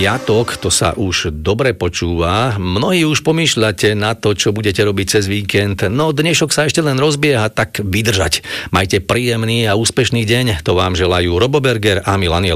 piatok, to sa už dobre počúva. Mnohí už pomýšľate na to, čo budete robiť cez víkend. No dnešok sa ešte len rozbieha, tak vydržať. Majte príjemný a úspešný deň. To vám želajú Robo Berger a Milan Jelenič.